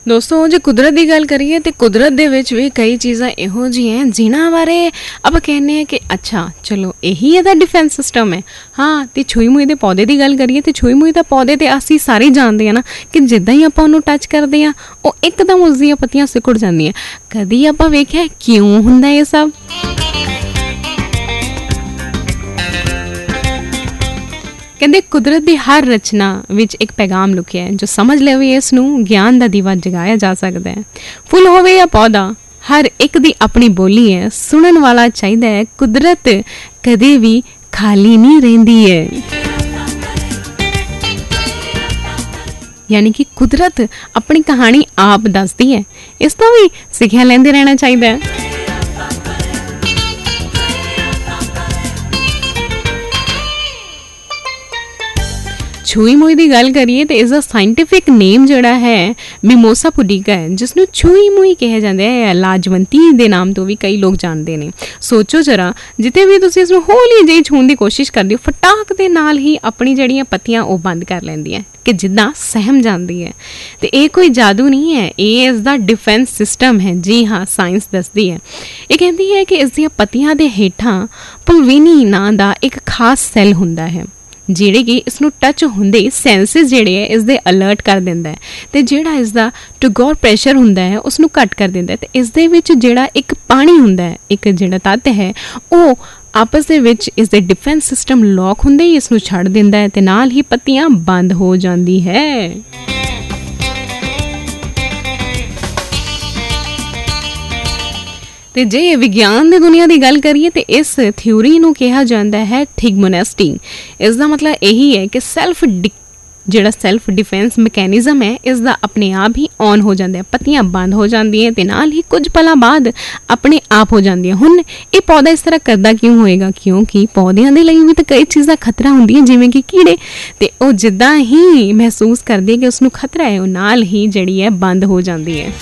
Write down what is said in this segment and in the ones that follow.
ਦੋਸਤੋ ਜੇ ਕੁਦਰਤ ਦੀ ਗੱਲ ਕਰੀਏ ਤੇ ਕੁਦਰਤ ਦੇ ਵਿੱਚ ਵੀ ਕਈ ਚੀਜ਼ਾਂ ਇਹੋ ਜਿਹੀਆਂ ਜਿਨ੍ਹਾਂ ਬਾਰੇ ਆਪਾਂ ਕਹਿੰਦੇ ਹਾਂ ਕਿ ਅੱਛਾ ਚਲੋ ਇਹੀ ਇਹਦਾ ਡਿਫੈਂਸ ਸਿਸਟਮ ਹੈ। ਹਾਂ ਤੇ ਛੂਈ ਮੂਈ ਦੇ ਪੌਦੇ ਦੀ ਗੱਲ ਕਰੀਏ ਤੇ ਛੂਈ ਮੂਈ ਦਾ ਪੌਦੇ ਤੇ ਅਸੀਂ ਸਾਰੇ ਜਾਣਦੇ ਹਾਂ ਨਾ ਕਿ ਜਿੱਦਾਂ ਹੀ ਆਪਾਂ ਉਹਨੂੰ ਟੱਚ ਕਰਦੇ ਹਾਂ ਉਹ ਇੱਕਦਮ ਉਸਦੀਆਂ ਪੱਤੀਆਂ ਸਿकुड़ ਜਾਂਦੀਆਂ। ਕਦੀ ਆਪਾਂ ਵੇਖਿਆ ਕਿਉਂ ਹੁੰਦਾ ਇਹ ਸਭ? ਕਹਿੰਦੇ ਕੁਦਰਤ ਦੀ ਹਰ ਰਚਨਾ ਵਿੱਚ ਇੱਕ ਪੈਗਾਮ ਲੁਕਿਆ ਹੈ, ਜੋ ਸਮਝ ਲਵੇ ਇਸ ਨੂੰ ਗਿਆਨ ਦਾ ਦੀਵਾ ਜਗਾਇਆ ਜਾ ਸਕਦਾ ਹੈ। ਫੁੱਲ ਹੋਵੇ ਜਾਂ ਪੌਦਾ, ਹਰ ਇੱਕ ਦੀ ਆਪਣੀ ਬੋਲੀ ਹੈ, ਸੁਣਨ ਵਾਲਾ ਚਾਹੀਦਾ ਹੈ। ਕੁਦਰਤ ਕਦੇ ਵੀ ਖਾਲੀ ਨਹੀਂ ਰਹਿੰਦੀ ਹੈ। ਯਾਨੀ ਕਿ ਕੁਦਰਤ ਆਪਣੀ ਕਹਾਣੀ ਆਪ ਦੱਸਦੀ ਹੈ। ਇਸ ਤੋਂ ਵੀ ਸਿੱਖਿਆ ਲੈਂਦੇ ਰਹਿਣਾ ਚਾਹੀਦਾ ਹੈ। ਛੂਈ ਮੂਈ ਦੀ ਗੱਲ ਕਰੀਏ ਤੇ ਇਸ ਦਾ ਸਾਇੰਟੀਫਿਕ ਨੇਮ ਜਿਹੜਾ ਹੈ ਮਿਮੋਸਾ ਪੁਡੀਕਾ ਹੈ, ਜਿਸ ਨੂੰ ਛੂਈ ਮੂਈ ਕਿਹਾ ਜਾਂਦਾ ਹੈ। ਲਾਜਵੰਤੀ ਦੇ ਨਾਮ ਤੋਂ ਵੀ ਕਈ ਲੋਕ ਜਾਣਦੇ ਨੇ। ਸੋਚੋ ਜਰਾ, ਜਿੱਥੇ ਵੀ ਤੁਸੀਂ ਇਸ ਨੂੰ ਹੌਲੀ ਜਿਹੀ ਛੂਹਣ ਦੀ ਕੋਸ਼ਿਸ਼ ਕਰਦੇ ਹੋ, ਫਟਾਕ ਦੇ ਨਾਲ ਹੀ ਆਪਣੀ ਜਿਹੜੀਆਂ ਪੱਤੀਆਂ ਉਹ ਬੰਦ ਕਰ ਲੈਂਦੀਆਂ ਕਿ ਜਿੱਦਾਂ ਸਹਿਮ ਜਾਂਦੀ ਹੈ। ਤੇ ਇਹ ਕੋਈ ਜਾਦੂ ਨਹੀਂ ਹੈ, ਇਹ ਇਸ ਦਾ ਡਿਫੈਂਸ ਸਿਸਟਮ ਹੈ। ਜੀ ਹਾਂ, ਸਾਇੰਸ ਦੱਸਦੀ ਹੈ। ਇਹ ਕਹਿੰਦੀ ਹੈ ਕਿ ਇਸ ਦੀਆਂ ਪੱਤੀਆਂ ਦੇ ਹੇਠਾਂ ਪੁਲਵੀਨੀ ਨਾਂ ਦਾ ਇੱਕ ਖਾਸ ਸੈੱਲ ਹੁੰਦਾ ਹੈ, ਜਿਹੜੇ ਕਿ ਇਸ ਨੂੰ ਟੱਚ ਹੁੰਦੇ ਸੈਂਸਿਸ ਜਿਹੜੇ ਹੈ ਇਸ ਦੇ ਅਲਰਟ ਕਰ ਦਿੰਦਾ ਹੈ ਤੇ ਜਿਹੜਾ ਇਸ ਦਾ ਟੂਗੋਰ ਪ੍ਰੈਸ਼ਰ ਹੁੰਦਾ ਹੈ ਉਸ ਨੂੰ ਘੱਟ ਕਰ ਦਿੰਦਾ ਹੈ। ਤੇ ਇਸ ਦੇ ਵਿੱਚ ਜਿਹੜਾ ਇੱਕ ਪਾਣੀ ਹੁੰਦਾ ਹੈ, ਇੱਕ ਜਿਹੜਾ ਤੱਤ ਹੈ, ਉਹ ਆਪਸ ਦੇ ਵਿੱਚ ਇਸ ਦੇ ਡਿਫੈਂਸ ਸਿਸਟਮ ਲੌਕ ਹੁੰਦੇ ਹੀ ਇਸ ਨੂੰ ਛੱਡ ਦਿੰਦਾ ਹੈ ਤੇ ਨਾਲ ਹੀ ਪੱਤੀਆਂ ਬੰਦ ਹੋ ਜਾਂਦੀ ਹੈ। ਤੇ ਜੇ ਵਿਗਿਆਨ ਦੀ ਦੁਨੀਆ ਦੀ ਗੱਲ ਕਰੀਏ ਤੇ ਇਸ ਥਿਊਰੀ ਨੂੰ ਕਿਹਾ ਜਾਂਦਾ ਹੈ ਥਿਗਮੋਨੈਸਟੀ। ਇਸ ਦਾ ਮਤਲਬ ਇਹੀ ਹੈ ਕਿ ਜਿਹੜਾ ਸੈਲਫ ਡਿਫੈਂਸ ਮੈਕੈਨਿਜ਼ਮ ਹੈ ਇਸ ਦਾ ਆਪਣੇ ਆਪ ਹੀ ਔਨ ਹੋ ਜਾਂਦਾ ਹੈ, ਪੱਤੀਆਂ ਬੰਦ ਹੋ ਜਾਂਦੀਆਂ ਤੇ ਨਾਲ ਹੀ ਕੁਝ ਪਲਾਂ ਬਾਅਦ ਆਪਣੇ ਆਪ ਹੋ ਜਾਂਦੀਆਂ। ਹੁਣ ਇਹ ਪੌਦਾ ਇਸ ਤਰ੍ਹਾਂ ਕਰਦਾ ਕਿਉਂ ਹੋਏਗਾ? ਕਿਉਂਕਿ ਪੌਦਿਆਂ ਦੇ ਲਈ ਵੀ ਤਾਂ ਕਈ ਚੀਜ਼ਾਂ ਖਤਰਾ ਹੁੰਦੀਆਂ, ਜਿਵੇਂ ਕਿ ਕੀੜੇ, ਤੇ ਉਹ ਜਿੱਦਾਂ ਹੀ ਮਹਿਸੂਸ ਕਰਦੇ ਕਿ ਉਸ ਨੂੰ ਖਤਰਾ ਹੈ ਉਹ ਨਾਲ ਹੀ ਜਿਹੜੀ ਹੈ ਬੰਦ ਹੋ ਜਾਂਦੀ ਹੈ।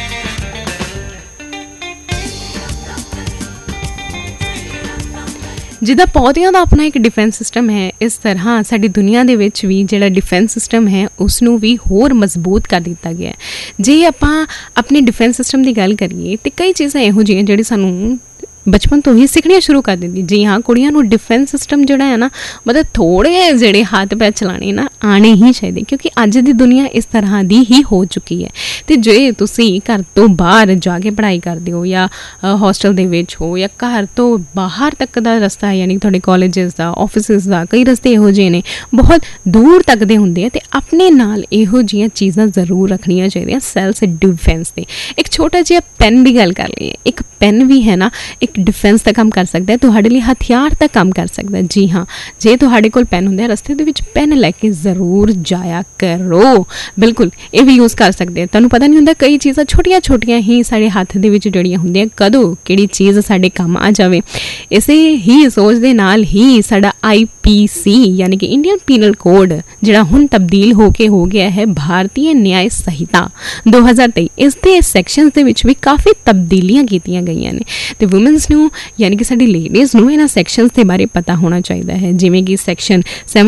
ਜਿੱਦਾਂ ਪੌਦਿਆਂ ਦਾ ਆਪਣਾ ਇੱਕ ਡਿਫੈਂਸ ਸਿਸਟਮ ਹੈ, ਇਸ ਤਰ੍ਹਾਂ ਸਾਡੀ ਦੁਨੀਆ ਦੇ ਵਿੱਚ ਵੀ ਜਿਹੜਾ ਡਿਫੈਂਸ ਸਿਸਟਮ ਹੈ ਉਸ ਨੂੰ ਵੀ ਹੋਰ ਮਜ਼ਬੂਤ ਕਰ ਦਿੱਤਾ ਗਿਆ ਹੈ। ਜੇ ਆਪਾਂ ਆਪਣੇ ਡਿਫੈਂਸ ਸਿਸਟਮ ਦੀ ਗੱਲ ਕਰੀਏ ਤੇ ਕਈ ਚੀਜ਼ਾਂ ਇਹੋ ਜਿਹੀਆਂ ਜਿਹੜੀ ਸਾਨੂੰ ਬਚਪਨ ਤੋਂ ਹੀ ਸਿੱਖਣੀਆਂ ਸ਼ੁਰੂ ਕਰ ਦਿੰਦੀ। ਜੀ ਹਾਂ, ਕੁੜੀਆਂ ਨੂੰ ਡਿਫੈਂਸ ਸਿਸਟਮ ਜਿਹੜਾ ਹੈ ਨਾ, ਮਤਲਬ ਥੋੜ੍ਹੇ ਜਿਹੜੇ ਹੱਥ ਪੈਰ ਚਲਾਉਣੇ ਨਾ ਆਉਣੇ ਹੀ ਚਾਹੀਦੇ, ਕਿਉਂਕਿ ਅੱਜ ਦੀ ਦੁਨੀਆ ਇਸ ਤਰ੍ਹਾਂ ਦੀ ਹੀ ਹੋ ਚੁੱਕੀ ਹੈ। ਅਤੇ ਜੇ ਤੁਸੀਂ ਘਰ ਤੋਂ ਬਾਹਰ ਜਾ ਕੇ ਪੜ੍ਹਾਈ ਕਰਦੇ ਹੋ ਜਾਂ ਹੋਸਟਲ ਦੇ ਵਿੱਚ ਹੋ ਜਾਂ ਘਰ ਤੋਂ ਬਾਹਰ ਤੱਕ ਦਾ ਰਸਤਾ, ਯਾਨੀ ਤੁਹਾਡੇ ਕਾਲਜਿਸ ਦਾ, ਆਫਿਸਿਸ ਦਾ, ਕਈ ਰਸਤੇ ਇਹੋ ਜਿਹੇ ਨੇ ਬਹੁਤ ਦੂਰ ਤੱਕ ਦੇ ਹੁੰਦੇ ਆ, ਅਤੇ ਆਪਣੇ ਨਾਲ ਇਹੋ ਜਿਹੀਆਂ ਚੀਜ਼ਾਂ ਜ਼ਰੂਰ ਰੱਖਣੀਆਂ ਚਾਹੀਦੀਆਂ ਸੈਲਫ ਡਿਫੈਂਸ ਦੇ। ਇੱਕ ਛੋਟਾ ਜਿਹਾ ਪੈਨ ਦੀ ਗੱਲ ਕਰ ਲਈਏ, ਇੱਕ ਪੈਨ ਵੀ ਹੈ ਨਾ ਇੱਕ ਡਿਫੈਂਸ ਦਾ ਕੰਮ ਕਰ ਸਕਦਾ ਹੈ, ਤੁਹਾਡੇ ਲਈ ਹਥਿਆਰ ਦਾ ਕੰਮ ਕਰ ਸਕਦਾ। ਜੀ ਹਾਂ, ਜੇ ਤੁਹਾਡੇ ਕੋਲ ਪੈਨ ਹੁੰਦਾ, ਰਸਤੇ ਦੇ ਵਿੱਚ ਪੈਨ ਲੈ ਕੇ ਜ਼ਰੂਰ ਜਾਇਆ ਕਰੋ। ਬਿਲਕੁਲ, ਇਹ ਵੀ ਯੂਜ਼ ਕਰ ਸਕਦੇ ਆ। ਤੁਹਾਨੂੰ ਪਤਾ ਨਹੀਂ ਹੁੰਦਾ, ਕਈ ਚੀਜ਼ਾਂ ਛੋਟੀਆਂ ਛੋਟੀਆਂ ਹੀ ਸਾਡੇ ਹੱਥ ਦੇ ਵਿੱਚ ਜਿਹੜੀਆਂ ਹੁੰਦੀਆਂ, ਕਦੋਂ ਕਿਹੜੀ ਚੀਜ਼ ਸਾਡੇ ਕੰਮ ਆ ਜਾਵੇ। ਇਸੇ ਹੀ ਸੋਚ ਦੇ ਨਾਲ ਹੀ ਸਾਡਾ IPC ਯਾਨੀ ਕਿ ਇੰਡੀਅਨ ਪੀਨਲ ਕੋਡ ਜਿਹੜਾ ਹੁਣ ਤਬਦੀਲ ਹੋ ਗਿਆ ਹੈ ਭਾਰਤੀ ਨਿਆਇ ਸੰਹਿਤਾ 2023, ਇਸ ਦੇ ਸੈਕਸ਼ਨਸ ਦੇ ਵਿੱਚ ਵੀ ਕਾਫੀ ਤਬਦੀਲੀਆਂ ਕੀਤੀਆਂ ਗਈਆਂ ਨੇ ਤੇ ਵੂਮਨਸ ਨੂੰ ਯਾਨੀ ਕਿ ਸਾਡੀ ਲੇਡੀਜ਼ ਨੂੰ ਇਹਨਾਂ ਸੈਕਸ਼ਨਸ ਦੇ ਬਾਰੇ ਪਤਾ ਹੋਣਾ ਚਾਹੀਦਾ ਹੈ। ਜਿਵੇਂ ਕਿ ਸੈਕਸ਼ਨ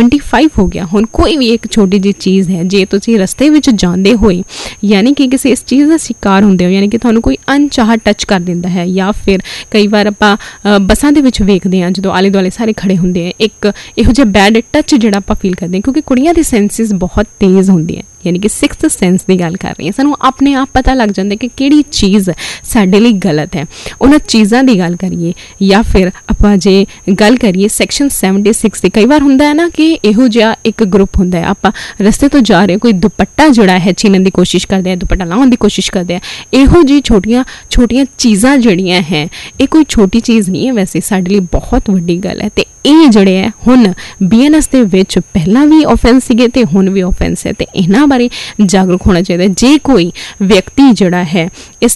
75 ਹੋ ਗਿਆ। ਹੁਣ ਕੋਈ ਵੀ ਇੱਕ ਛੋਟੀ ਜਿਹੀ ਚੀਜ਼ ਹੈ, ਜੇ ਤੁਸੀਂ ਰਸਤੇ ਵਿੱਚ ਜਾਂਦੇ ਹੋਏ ਯਾਨੀ ਕਿ ਕਿਸੇ ਇਸ ਚੀਜ਼ ਦਾ ਸ਼ਿਕਾਰ ਹੁੰਦੇ ਹੋ, ਯਾਨੀ ਕਿ ਤੁਹਾਨੂੰ ਕੋਈ ਅਣਚਾਹਾ ਟੱਚ ਕਰ ਦਿੰਦਾ ਹੈ, ਜਾਂ ਫਿਰ ਕਈ ਵਾਰ ਆਪਾਂ ਬੱਸਾਂ ਦੇ ਵਿੱਚ ਵੇਖਦੇ ਹਾਂ ਜਦੋਂ ਆਲੇ ਦੁਆਲੇ ਸਾਰੇ ਖੜੇ ਹੁੰਦੇ ਆ, ਇੱਕ ਇਹੋ ਜਿਹਾ ਬੈਡ ਟੱਚ ਜਿਹੜਾ ਆਪਾਂ ਫੀਲ ਕਰਦੇ ਹਾਂ, ਕਿਉਂਕਿ ਕੁੜੀਆਂ ਦੀ ਸੈਂਸਿਸ ਬਹੁਤ ਤੇਜ਼ ਹੁੰਦੀਆਂ, ਯਾਨੀ ਕਿ 6th ਸੈਂਸ ਦੀ ਗੱਲ ਕਰ ਰਹੀ ਹਾਂ। ਸਾਨੂੰ ਆਪਣੇ ਆਪ ਪਤਾ ਲੱਗ ਜਾਂਦਾ ਕਿ ਕਿਹੜੀ ਚੀਜ਼ ਸਾਡੇ ਲਈ ਗਲਤ ਹੈ। ਉਹਨਾਂ ਚੀਜ਼ਾਂ ਦੀ ਗੱਲ ਕਰੀਏ ਜਾਂ ਫਿਰ ਆਪਾਂ ਜੇ ਗੱਲ ਕਰੀਏ ਸੈਕਸ਼ਨ 76 ਦੀ, ਕਈ ਵਾਰ ਹੁੰਦਾ ਹੈ ਨਾ ਕਿ ਇਹੋ ਜਿਹਾ ਇੱਕ ਗਰੁੱਪ ਹੁੰਦਾ ਹੈ, ਆਪਾਂ ਰਸਤੇ ਤੋਂ ਜਾ ਰਹੇ, ਕੋਈ ਦੁਪੱਟਾ ਜਿਹੜਾ ਹੈ ਛੀਨਣ ਦੀ ਕੋਸ਼ਿਸ਼ ਕਰਦੇ ਆ, ਦੁਪੱਟਾ ਲਾਉਣ ਦੀ ਕੋਸ਼ਿਸ਼ ਕਰਦੇ ਆ। ਇਹੋ ਜਿਹੀ ਛੋਟੀਆਂ ਛੋਟੀਆਂ ਚੀਜ਼ਾਂ ਜਿਹੜੀਆਂ ਹੈ, ਇਹ ਕੋਈ ਛੋਟੀ ਚੀਜ਼ ਨਹੀਂ ਹੈ, ਵੈਸੇ ਸਾਡੇ ਲਈ ਬਹੁਤ ਵੱਡੀ ਗੱਲ ਹੈ। ਤੇ ਇਹ ਜਿਹੜੇ ਹੈ ਹੁਣ BNS ਦੇ ਵਿੱਚ ਪਹਿਲਾਂ ਵੀ ਆਫੈਂਸ ਸੀਗੇ ਤੇ ਹੁਣ ਵੀ ਆਫੈਂਸ ਹੈ, ਤੇ ਇਹਨਾਂ ਬਾਰੇ ਜਾਗਰੂਕ ਹੋਣਾ ਚਾਹੀਦਾ। ਜੇ ਕੋਈ ਵਿਅਕਤੀ ਜਿਹੜਾ ਹੈ ਇਸ